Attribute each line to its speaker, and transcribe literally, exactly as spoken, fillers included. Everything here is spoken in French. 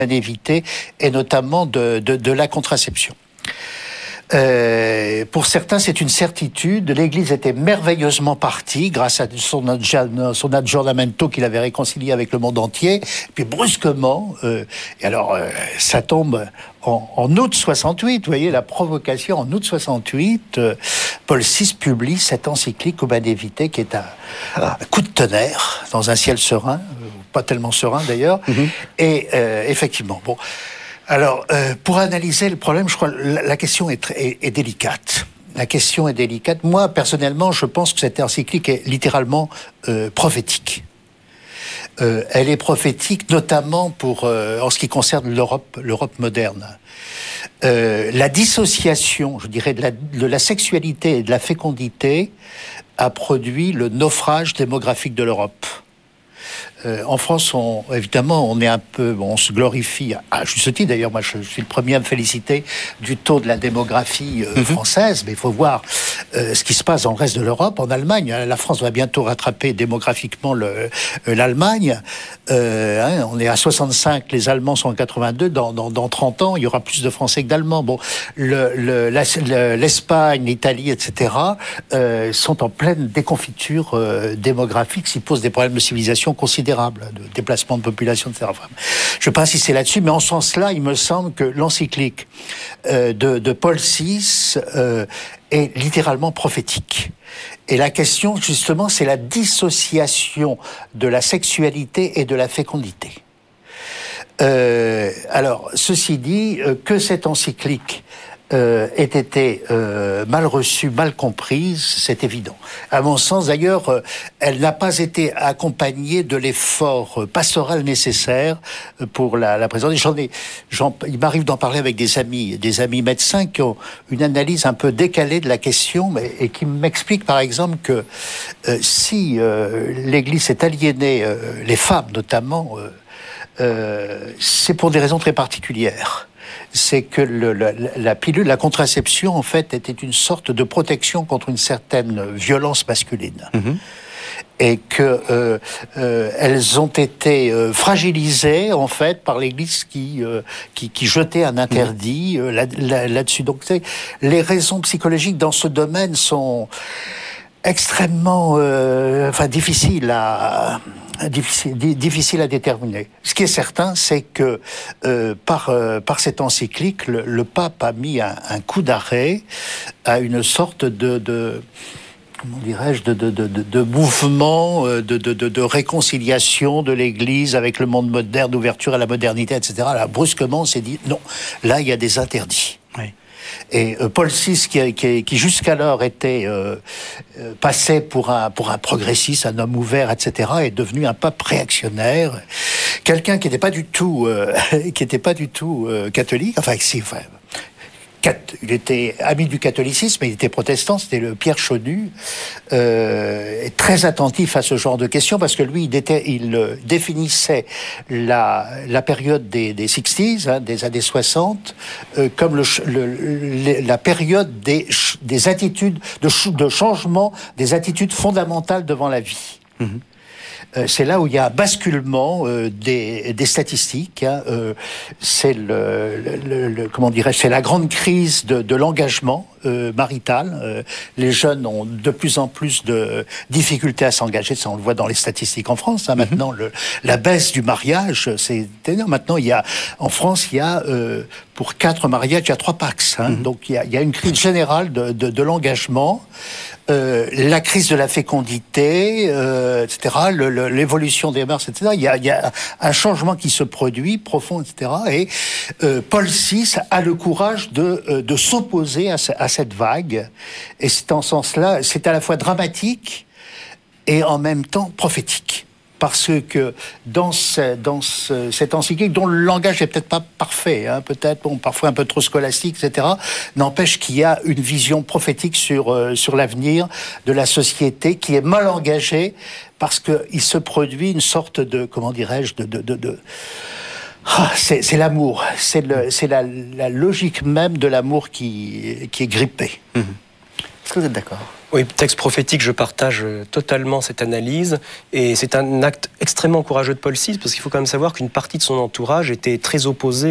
Speaker 1: éviter, et notamment de, de, de la contraception. Euh, pour certains, c'est une certitude. L'Église était merveilleusement partie grâce à son, son aggiornamento qu'il avait réconcilié avec le monde entier. Puis brusquement, euh, et alors euh, ça tombe en, en août soixante-huit. Vous voyez la provocation en août soixante-huit. Euh, Paul six publie cette encyclique Humanae Vitae qui est un, un coup de tonnerre dans un ciel serein, euh, pas tellement serein d'ailleurs. Mm-hmm. Et euh, effectivement, bon. Alors, euh, pour analyser le problème, je crois que la, la question est, très, est, est délicate. La question est délicate. Moi, personnellement, je pense que cette encyclique est littéralement euh, prophétique. Euh, elle est prophétique, notamment pour euh, en ce qui concerne l'Europe, l'Europe moderne. Euh, la dissociation, je dirais, de la, de la sexualité et de la fécondité a produit le naufrage démographique de l'Europe. Euh, en France, on, évidemment, on est un peu, bon, on se glorifie, à juste titre d'ailleurs, moi je, je suis le premier à me féliciter du taux de la démographie euh, mm-hmm. française, mais il faut voir euh, ce qui se passe dans le reste de l'Europe. En Allemagne, la France va bientôt rattraper démographiquement le, euh, l'Allemagne. Euh, hein, on est à soixante-cinq, les Allemands sont en quatre-vingt-deux, dans, dans, dans trente ans, il y aura plus de Français que d'Allemands. Bon, le, le, la, le, l'Espagne, l'Italie, et cetera, euh, sont en pleine déconfiture euh, démographique, ce qui pose des problèmes de civilisation considérables, de déplacement de population, et cetera. Enfin, je ne vais pas insister là-dessus, mais en ce sens-là, il me semble que l'encyclique euh, de, de Paul six euh, est littéralement prophétique. Et la question, justement, c'est la dissociation de la sexualité et de la fécondité. Euh, alors, ceci dit, euh, que cette encyclique Euh, ait été euh, mal reçue, mal comprise, c'est évident. À mon sens, d'ailleurs, euh, elle n'a pas été accompagnée de l'effort euh, pastoral nécessaire pour la, la présenter. J'en ai, j'en, il m'arrive d'en parler avec des amis, des amis médecins qui ont une analyse un peu décalée de la question, mais, et qui m'expliquent, par exemple, que euh, si euh, l'Église s'est aliénée, euh, les femmes notamment, euh, euh, c'est pour des raisons très particulières. C'est que le, la, la pilule, la contraception, en fait, était une sorte de protection contre une certaine violence masculine. Mmh. Et que euh, euh, elles ont été euh, fragilisées, en fait, par l'Église qui, euh, qui, qui jetait un interdit mmh. euh, là, là, là-dessus. Donc, c'est, les raisons psychologiques dans ce domaine sont extrêmement euh, enfin, difficiles à... Difficile, difficile à déterminer. Ce qui est certain, c'est que euh, par, euh, par cette encyclique, le, le pape a mis un, un coup d'arrêt à une sorte de, de comment dirais-je, de, de, de, de mouvement, de, de, de, de réconciliation de l'Église avec le monde moderne, d'ouverture à la modernité, et cetera. Là, brusquement, on s'est dit, non, là, il y a des interdits. Oui. Et euh, Paul six, qui, qui, qui jusqu'alors était euh, euh, passé pour un, pour un progressiste, un homme ouvert, et cetera, est devenu un pape réactionnaire, quelqu'un qui n'était pas du tout, euh, qui n'était pas du tout euh, catholique, enfin, si, enfin, il était ami du catholicisme, il était protestant, c'était le Pierre Chaunu, euh, très attentif à ce genre de questions, parce que lui, il, était, il euh, définissait la, la période des, des sixties, hein, des années soixante, euh, comme le, le, le, la période des, des attitudes, de, de changement des attitudes fondamentales devant la vie. Mmh. Euh, c'est là où il y a un basculement euh, des, des statistiques. Hein, euh, c'est le, le, le comment dirais-je, c'est la grande crise de, de l'engagement euh, marital. Euh, les jeunes ont de plus en plus de difficultés à s'engager. Ça, on le voit dans les statistiques en France. Hein, mm-hmm. Maintenant, le, la baisse du mariage, c'est énorme. Maintenant, il y a en France, il y a euh, pour quatre mariages, il y a trois Pacs. Hein, mm-hmm. Donc, il y, a, il y a une crise générale de, de, de l'engagement. Euh, la crise de la fécondité, euh, et cetera, le, le, l'évolution des mœurs, et cetera. Il y a, il y a un changement qui se produit, profond, et cetera. Et euh, Paul six a le courage de, euh, de s'opposer à, à cette vague. Et c'est en ce sens-là, c'est à la fois dramatique et en même temps prophétique. Parce que dans, ce, dans ce, cette encyclique, dont le langage n'est peut-être pas parfait, hein, peut-être bon, parfois un peu trop scolastique, et cetera, n'empêche qu'il y a une vision prophétique sur, euh, sur l'avenir de la société qui est mal engagée parce qu'il se produit une sorte de, comment dirais-je, de... de, de, de ah, c'est, c'est l'amour, c'est, le, c'est la, la logique même de l'amour qui, qui est grippée.
Speaker 2: Mmh. Est-ce que vous êtes d'accord ? Oui, texte prophétique, je partage totalement cette analyse. Et c'est un acte extrêmement courageux de Paul six, parce qu'il faut quand même savoir qu'une partie de son entourage était très opposée